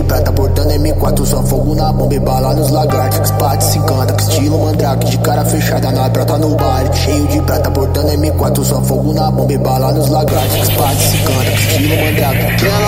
prata portando M4, só fogo na bomba e bala nos lagartos. Spate se encanta, que estilo mandrake, de cara fechada na prata no baile. Cheio de prata portando M4, só fogo na bomba e bala nos lagartos. Spate se encanta, que estilo mandrake.